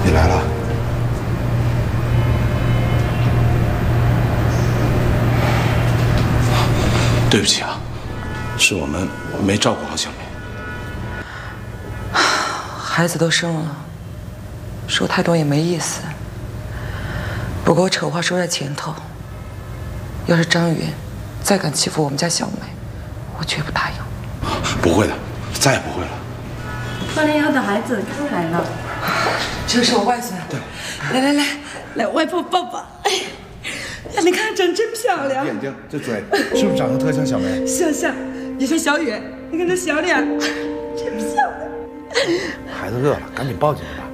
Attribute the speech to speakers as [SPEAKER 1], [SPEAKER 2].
[SPEAKER 1] 你来了。对不起啊，是我们没照顾好小梅。
[SPEAKER 2] 孩子都生了，说太多也没意思。不过我丑话说在前头，要是张云再敢欺负我们家小梅，我绝不答应。
[SPEAKER 1] 不会的，再也不会了。
[SPEAKER 3] 关莲瑶的孩子刚来了，
[SPEAKER 2] 这是我外孙。
[SPEAKER 1] 对，
[SPEAKER 3] 来，外婆抱抱。哎呀，你看长真漂亮，
[SPEAKER 1] 眼睛这嘴是不是长得特像小梅？
[SPEAKER 3] 像，也像小远。你看这小脸，真漂亮。
[SPEAKER 1] 孩子饿了，赶紧抱进来吧。